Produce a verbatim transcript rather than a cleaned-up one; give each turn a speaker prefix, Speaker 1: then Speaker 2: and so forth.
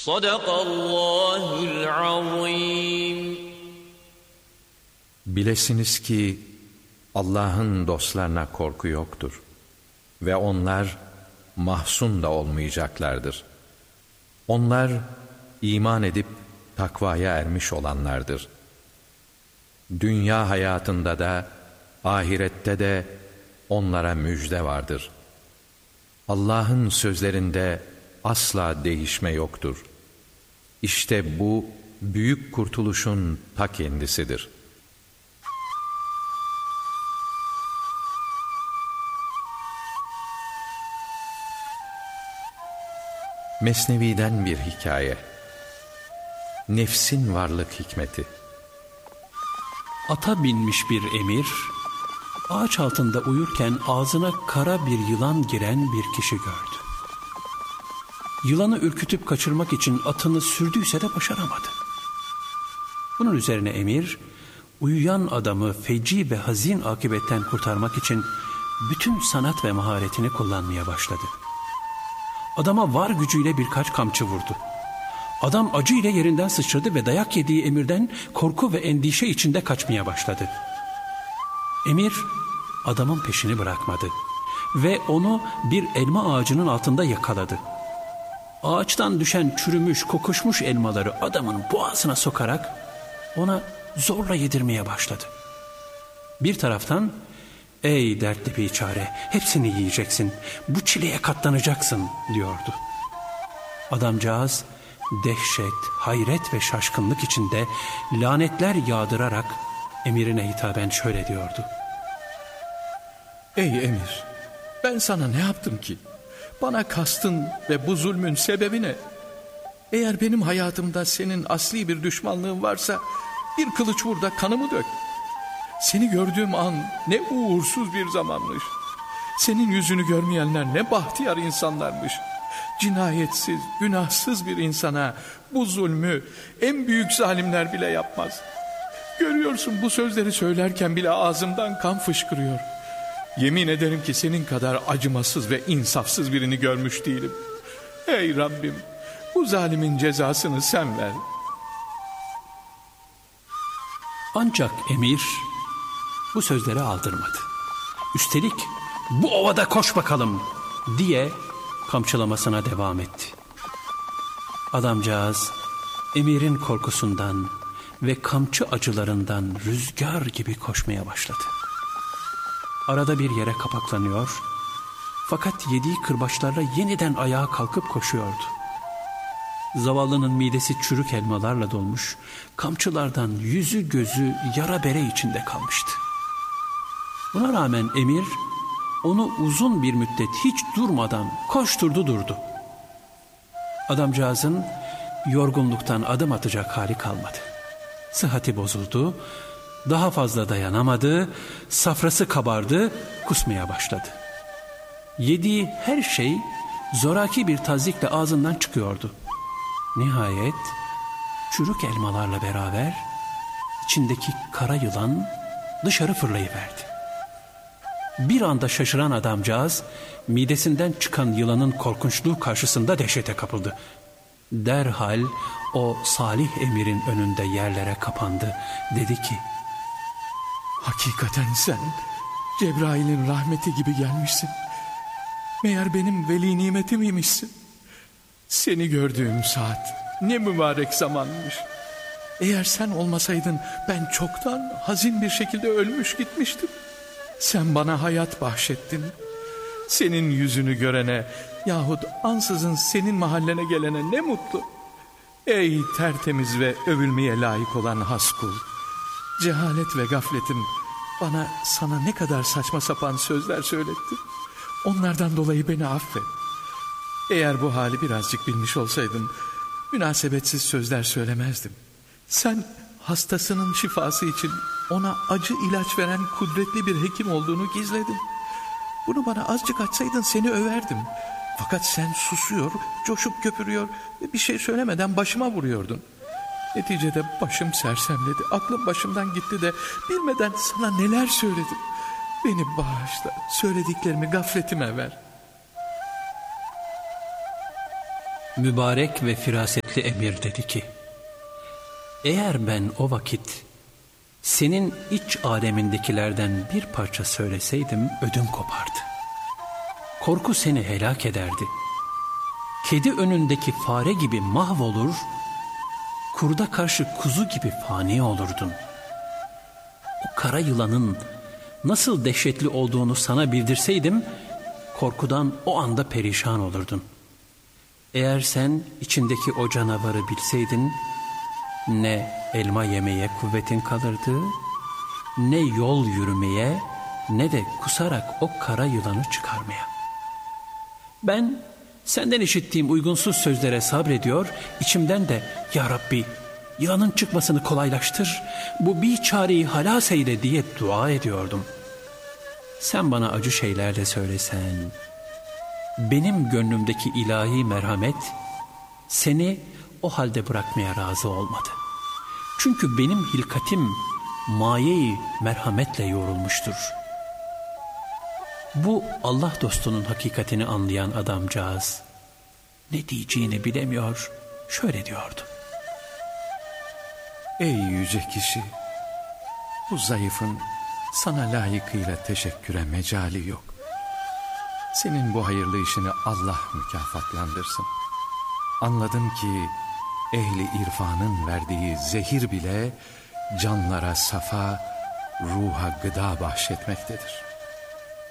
Speaker 1: Sadakallahul azim.
Speaker 2: Bilesiniz ki Allah'ın dostlarına korku yoktur ve onlar mahzun da olmayacaklardır. Onlar iman edip takvaya ermiş olanlardır. Dünya hayatında da ahirette de onlara müjde vardır. Allah'ın sözlerinde asla değişme yoktur. İşte bu büyük kurtuluşun ta kendisidir. Mesnevi'den bir hikaye. Nefsin varlık hikmeti.
Speaker 3: Ata binmiş bir emir, ağaç altında uyurken ağzına kara bir yılan giren bir kişi gördü. Yılanı ürkütüp kaçırmak için atını sürdüyse de başaramadı. Bunun üzerine emir, uyuyan adamı feci ve hazin akıbetten kurtarmak için bütün sanat ve maharetini kullanmaya başladı. Adama var gücüyle birkaç kamçı vurdu. Adam acı ile yerinden sıçradı ve dayak yediği emirden korku ve endişe içinde kaçmaya başladı. Emir adamın peşini bırakmadı ve onu bir elma ağacının altında yakaladı. Ağaçtan düşen çürümüş, kokuşmuş elmaları adamın boğazına sokarak ona zorla yedirmeye başladı. Bir taraftan, "Ey dertli biçare, hepsini yiyeceksin, bu çileye katlanacaksın," diyordu. Adamcağız dehşet, hayret ve şaşkınlık içinde lanetler yağdırarak emirine hitaben şöyle diyordu:
Speaker 2: "Ey emir, ben sana ne yaptım ki? Bana kastın ve bu zulmün sebebi ne? Eğer benim hayatımda senin asli bir düşmanlığın varsa bir kılıç vur da kanımı dök. Seni gördüğüm an ne uğursuz bir zamanmış. Senin yüzünü görmeyenler ne bahtiyar insanlarmış. Cinayetsiz, günahsız bir insana bu zulmü en büyük zalimler bile yapmaz. Görüyorsun, bu sözleri söylerken bile ağzımdan kan fışkırıyor. Yemin ederim ki senin kadar acımasız ve insafsız birini görmüş değilim. Ey Rabbim, bu zalimin cezasını sen ver."
Speaker 3: Ancak emir bu sözleri aldırmadı. Üstelik "Bu ovada koş bakalım," diye kamçılamasına devam etti. Adamcağız emirin korkusundan ve kamçı acılarından rüzgar gibi koşmaya başladı. Arada bir yere kapaklanıyor, fakat yediği kırbaçlarla yeniden ayağa kalkıp koşuyordu. Zavallının midesi çürük elmalarla dolmuş, kamçılardan yüzü gözü yara bere içinde kalmıştı. Buna rağmen emir onu uzun bir müddet hiç durmadan koşturdu durdu. Adamcağızın yorgunluktan adım atacak hali kalmadı. Sıhhati bozuldu, daha fazla dayanamadı, safrası kabardı, kusmaya başladı. Yediği her şey zoraki bir tazikle ağzından çıkıyordu. Nihayet çürük elmalarla beraber içindeki kara yılan dışarı fırlayıverdi. Bir anda şaşıran adamcağız midesinden çıkan yılanın korkunçluğu karşısında dehşete kapıldı. Derhal o salih emirin önünde yerlere kapandı. Dedi ki:
Speaker 2: "Hakikaten sen Cebrail'in rahmeti gibi gelmişsin. Meğer benim veli nimetimiymişsin. Seni gördüğüm saat ne mübarek zamanmış. Eğer sen olmasaydın ben çoktan hazin bir şekilde ölmüş gitmiştim. Sen bana hayat bahşettin. Senin yüzünü görene yahut ansızın senin mahallene gelene ne mutlu. Ey tertemiz ve övülmeye layık olan has kul. Cehalet ve gafletim bana sana ne kadar saçma sapan sözler söyletti. Onlardan dolayı beni affet. Eğer bu hali birazcık bilmiş olsaydım münasebetsiz sözler söylemezdim. Sen hastasının şifası için ona acı ilaç veren kudretli bir hekim olduğunu gizledin. Bunu bana azıcık açsaydın seni överdim. Fakat sen susuyor, coşup köpürüyor ve bir şey söylemeden başıma vuruyordun. Neticede başım sersemledi, aklım başımdan gitti de bilmeden sana neler söyledim. Beni bağışla, söylediklerimi gafletime ver."
Speaker 3: Mübarek ve firasetli emir dedi ki, eğer ben o vakit senin iç alemindekilerden bir parça söyleseydim ödüm kopardı. Korku seni helak ederdi. Kedi önündeki fare gibi mahvolur, kurda karşı kuzu gibi fani olurdun. O kara yılanın nasıl dehşetli olduğunu sana bildirseydim, korkudan o anda perişan olurdun. Eğer sen içindeki o canavarı bilseydin, ne elma yemeye kuvvetin kalırdı, ne yol yürümeye, ne de kusarak o kara yılanı çıkarmaya. Ben senden işittiğim uygunsuz sözlere sabrediyor, içimden de ya Rabbi yılanın çıkmasını kolaylaştır, bu bir çareyi halas eyle diye dua ediyordum. Sen bana acı şeyler de söylesen, benim gönlümdeki ilahi merhamet seni o halde bırakmaya razı olmadı. Çünkü benim hilkatim maye-i merhametle yoğrulmuştur. Bu Allah dostunun hakikatini anlayan adamcağız ne diyeceğini bilemiyor, şöyle diyordu.
Speaker 2: Ey yüce kişi, bu zayıfın sana layıkıyla teşekküre mecali yok. Senin bu hayırlı işini Allah mükafatlandırsın. Anladım ki ehli irfanın verdiği zehir bile canlara safa, ruha gıda bahşetmektedir.